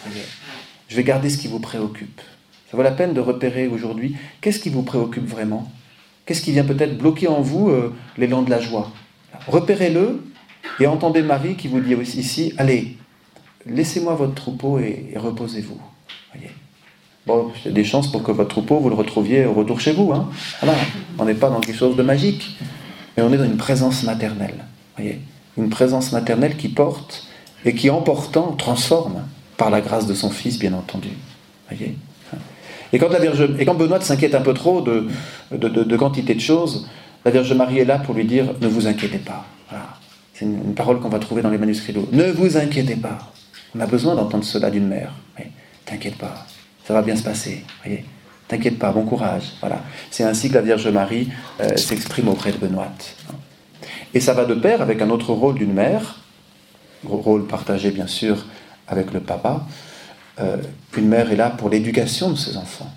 Je vais garder ce qui vous préoccupe. Ça vaut la peine de repérer aujourd'hui qu'est-ce qui vous préoccupe vraiment. Qu'est-ce qui vient peut-être bloquer en vous l'élan de la joie. Repérez-le et entendez Marie qui vous dit ici, allez, laissez-moi votre troupeau et reposez-vous. Voyez. Bon, il y a des chances pour que votre troupeau, vous le retrouviez au retour chez vous. Hein. Voilà. On n'est pas dans quelque chose de magique, mais on est dans une présence maternelle. Voyez. Une présence maternelle qui porte et qui, en portant, transforme par la grâce de son Fils, bien entendu. Voyez. Et quand Benoît s'inquiète un peu trop de quantité de choses, la Vierge Marie est là pour lui dire « Ne vous inquiétez pas ». Voilà. C'est une parole qu'on va trouver dans les manuscrits d'eau. « Ne vous inquiétez pas ». On a besoin d'entendre cela d'une mère. Mais t'inquiète pas, ça va bien se passer. Voyez. T'inquiète pas, bon courage. Voilà. C'est ainsi que la Vierge Marie s'exprime auprès de Benoît. Et ça va de pair avec un autre rôle d'une mère, rôle partagé bien sûr avec le papa. Une mère est là pour l'éducation de ses enfants.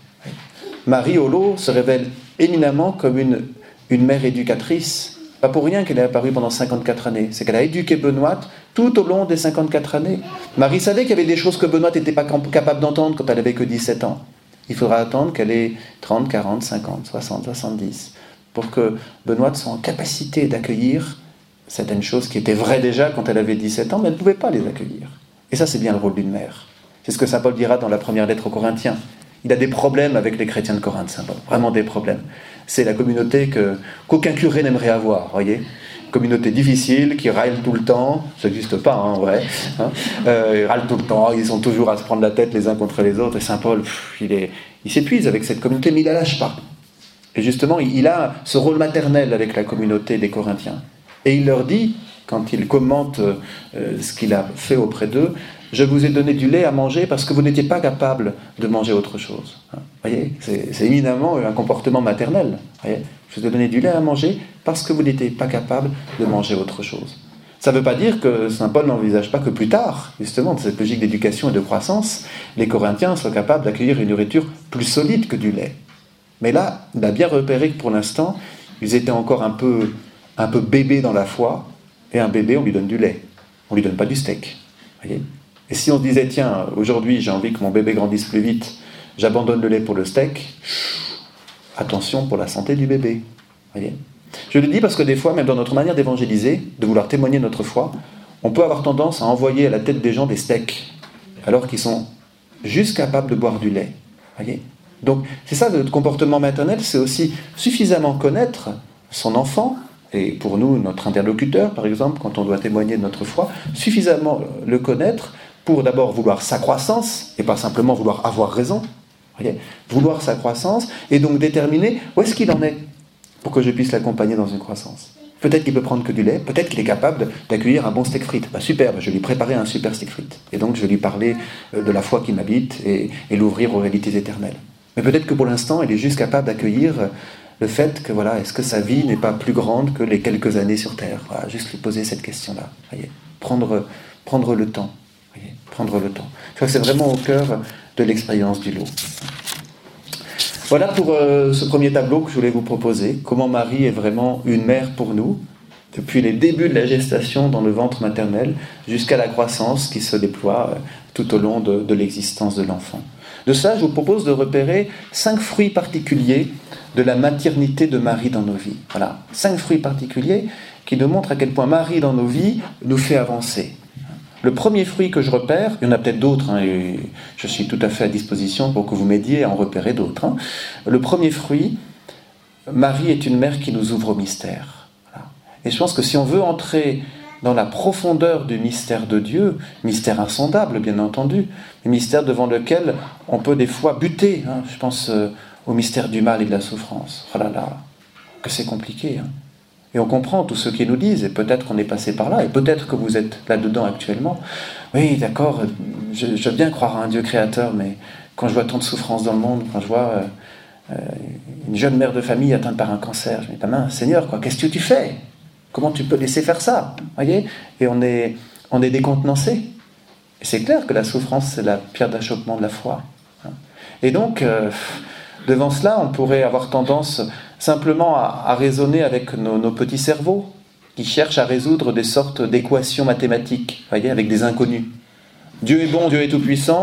Marie Holo se révèle éminemment comme une mère éducatrice. Pas pour rien qu'elle est apparue pendant 54 années. C'est qu'elle a éduqué Benoît tout au long des 54 années. Marie savait qu'il y avait des choses que Benoît n'était pas capable d'entendre quand elle avait que 17 ans. Il faudra attendre qu'elle ait 30, 40, 50, 60, 70 pour que Benoît soit en capacité d'accueillir certaines choses qui étaient vraies déjà quand elle avait 17 ans, mais elle ne pouvait pas les accueillir. Et ça, c'est bien le rôle d'une mère. C'est ce que saint Paul dira dans la première lettre aux Corinthiens. Il a des problèmes avec les chrétiens de Corinthe, saint Paul. Vraiment des problèmes. C'est la communauté qu'aucun curé n'aimerait avoir, voyez. Communauté difficile, qui râle tout le temps. Ça n'existe pas, hein, ouais. Hein, ils râlent tout le temps, ils sont toujours à se prendre la tête les uns contre les autres. Et saint Paul, il s'épuise avec cette communauté, mais il ne la lâche pas. Et justement, il a ce rôle maternel avec la communauté des Corinthiens. Et il leur dit, quand il commente ce qu'il a fait auprès d'eux, « Je vous ai donné du lait à manger parce que vous n'étiez pas capable de manger autre chose. » Vous voyez, c'est éminemment un comportement maternel. Voyez, je vous ai donné du lait à manger parce que vous n'étiez pas capable de manger autre chose. Ça ne veut pas dire que saint Paul n'envisage pas que plus tard, justement, dans cette logique d'éducation et de croissance, les Corinthiens soient capables d'accueillir une nourriture plus solide que du lait. Mais là, il a bien repéré que pour l'instant, ils étaient encore un peu bébés dans la foi, et un bébé, on lui donne du lait. On lui donne pas du steak. Voyez. Et si on se disait, tiens, aujourd'hui, j'ai envie que mon bébé grandisse plus vite, j'abandonne le lait pour le steak, attention pour la santé du bébé. Voyez. Je le dis parce que des fois, même dans notre manière d'évangéliser, de vouloir témoigner de notre foi, on peut avoir tendance à envoyer à la tête des gens des steaks, alors qu'ils sont juste capables de boire du lait. Voyez. Donc, c'est ça, le comportement maternel, c'est aussi suffisamment connaître son enfant, et pour nous, notre interlocuteur, par exemple, quand on doit témoigner de notre foi, suffisamment le connaître pour d'abord vouloir sa croissance, et pas simplement vouloir avoir raison, voyez, vouloir sa croissance, et donc déterminer où est-ce qu'il en est, pour que je puisse l'accompagner dans une croissance. Peut-être qu'il peut prendre que du lait, peut-être qu'il est capable d'accueillir un bon steak frites. Super, je vais lui préparer un super steak frites. Et donc je vais lui parler de la foi qui m'habite et l'ouvrir aux réalités éternelles. Mais peut-être que pour l'instant, il est juste capable d'accueillir le fait que, voilà, est-ce que sa vie n'est pas plus grande que les quelques années sur Terre. Voilà, juste lui poser cette question-là. Voyez, prendre le temps. Voyez, prendre le temps. Je crois que c'est vraiment au cœur de l'expérience du lot. Voilà pour ce premier tableau que je voulais vous proposer. Comment Marie est vraiment une mère pour nous, depuis les débuts de la gestation dans le ventre maternel, jusqu'à la croissance qui se déploie tout au long de l'existence de l'enfant. De ça, je vous propose de repérer 5 fruits particuliers de la maternité de Marie dans nos vies. Voilà, 5 fruits particuliers qui nous montrent à quel point Marie dans nos vies nous fait avancer. Le premier fruit que je repère, il y en a peut-être d'autres, hein, et je suis tout à fait à disposition pour que vous m'aidiez à en repérer d'autres. Hein. Le premier fruit, Marie est une mère qui nous ouvre au mystère. Voilà. Et je pense que si on veut entrer dans la profondeur du mystère de Dieu, mystère insondable bien entendu, mystère devant lequel on peut des fois buter, hein, je pense au mystère du mal et de la souffrance. Oh là là, que c'est compliqué. Hein. Et on comprend tous ceux qui nous disent, et peut-être qu'on est passé par là, et peut-être que vous êtes là-dedans actuellement. Oui, d'accord, je veux bien croire à un Dieu créateur, mais quand je vois tant de souffrances dans le monde, quand je vois une jeune mère de famille atteinte par un cancer, je me dis, ta main, Seigneur, quoi, qu'est-ce que tu fais ? Comment tu peux laisser faire ça ? Voyez ? Et on est décontenancé. Et c'est clair que la souffrance, c'est la pierre d'achoppement de la foi. Et donc, devant cela, on pourrait avoir tendance simplement à raisonner avec nos petits cerveaux qui cherchent à résoudre des sortes d'équations mathématiques, voyez, avec des inconnus. Dieu est bon, Dieu est tout-puissant.